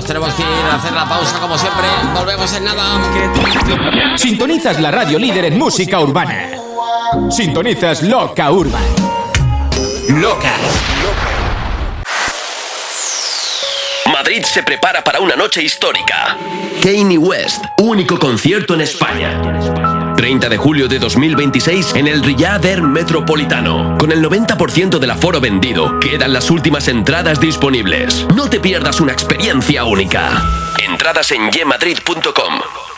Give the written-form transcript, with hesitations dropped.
nos tenemos que ir a hacer la pausa como siempre. Volvemos en nada. Sintonizas la radio líder en música urbana. Sintonizas Loca Urban. Loca. Madrid se prepara para una noche histórica. Kanye West, único concierto en España. 30 de julio de 2026 en el Riyadh Air Metropolitano. Con el 90% del aforo vendido, quedan las últimas entradas disponibles. No te pierdas una experiencia única. Entradas en yemadrid.com.